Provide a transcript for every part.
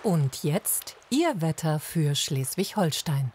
Und jetzt Ihr Wetter für Schleswig-Holstein.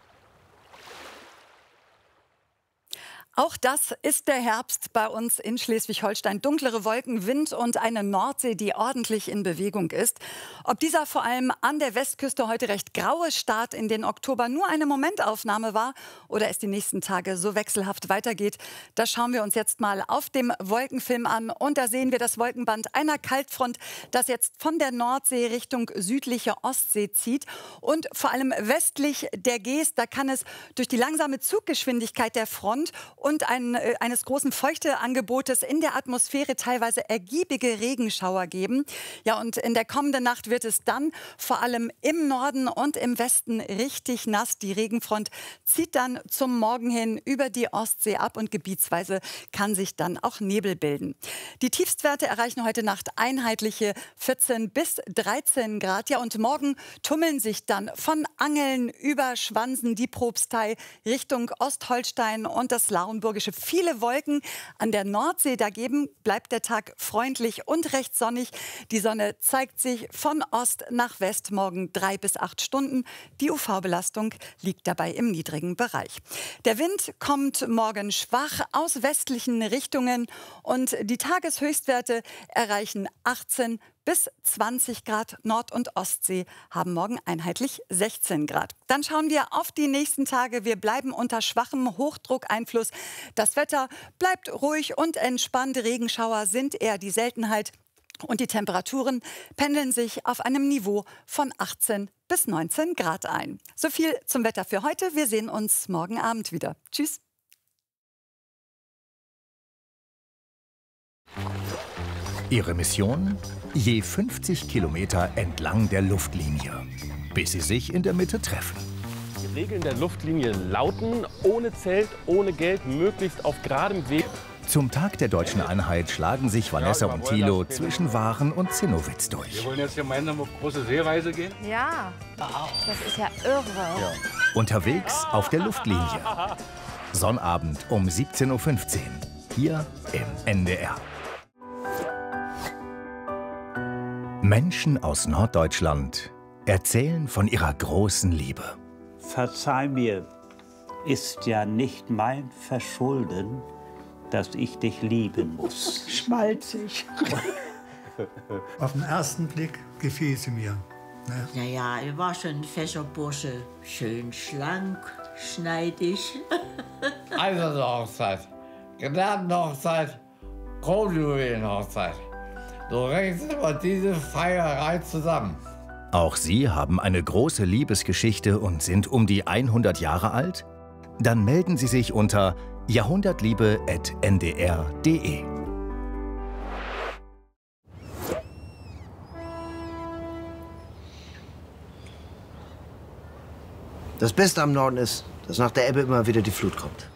Auch das ist der Herbst bei uns in Schleswig-Holstein. Dunklere Wolken, Wind und eine Nordsee, die ordentlich in Bewegung ist. Ob dieser vor allem an der Westküste heute recht graue Start in den Oktober nur eine Momentaufnahme war oder es die nächsten Tage so wechselhaft weitergeht, das schauen wir uns jetzt mal auf dem Wolkenfilm an. Und da sehen wir das Wolkenband einer Kaltfront, das jetzt von der Nordsee Richtung südliche Ostsee zieht. Und vor allem westlich der Geest, da kann es durch die langsame Zuggeschwindigkeit der Front und eines großen Feuchteangebotes in der Atmosphäre teilweise ergiebige Regenschauer geben. Ja, und in der kommenden Nacht wird es dann vor allem im Norden und im Westen richtig nass. Die Regenfront zieht dann zum Morgen hin über die Ostsee ab und gebietsweise kann sich dann auch Nebel bilden. Die Tiefstwerte erreichen heute Nacht einheitliche 14 bis 13 Grad. Ja, und morgen tummeln sich dann von Angeln über Schwansen, die Propstei Richtung Ostholstein und das Lauenburgische viele Wolken. An der Nordsee dagegen bleibt der Tag freundlich und recht sonnig. Die Sonne zeigt sich von Ost nach West morgen 3 bis 8 Stunden. Die UV-Belastung liegt dabei im niedrigen Bereich. Der Wind kommt morgen schwach aus westlichen Richtungen und die Tageshöchstwerte erreichen 18 bis 20 Grad. Nord- und Ostsee haben morgen einheitlich 16 Grad. Dann schauen wir auf die nächsten Tage. Wir bleiben unter schwachem Hochdruckeinfluss. Das Wetter bleibt ruhig und entspannt. Regenschauer sind eher die Seltenheit. Und die Temperaturen pendeln sich auf einem Niveau von 18 bis 19 Grad ein. So viel zum Wetter für heute. Wir sehen uns morgen Abend wieder. Tschüss. Ihre Mission? Je 50 Kilometer entlang der Luftlinie, bis sie sich in der Mitte treffen. Die Regeln der Luftlinie lauten: ohne Zelt, ohne Geld, möglichst auf geradem Weg. Zum Tag der deutschen Einheit schlagen sich Vanessa und Thilo zwischen Waren und Zinnowitz durch. Wir wollen jetzt gemeinsam auf große Seereise gehen? Ja, das ist ja irre. Ja. Unterwegs auf der Luftlinie. Sonnabend um 17:15 Uhr, hier im NDR. Menschen aus Norddeutschland erzählen von ihrer großen Liebe. Verzeih mir, ist ja nicht mein Verschulden, dass ich dich lieben muss. Schmalzig. Auf den ersten Blick gefiel sie mir. Ne? Naja, er war schon ein fescher Bursche. Schön schlank, schneidig. Eiserne Hochzeit, Gnadenhochzeit, Kronjuwelenhochzeit. So rechnest immer diese Feierei zusammen. Auch Sie haben eine große Liebesgeschichte und sind um die 100 Jahre alt? Dann melden Sie sich unter jahrhundertliebe@ndr.de. Das Beste am Norden ist, dass nach der Ebbe immer wieder die Flut kommt.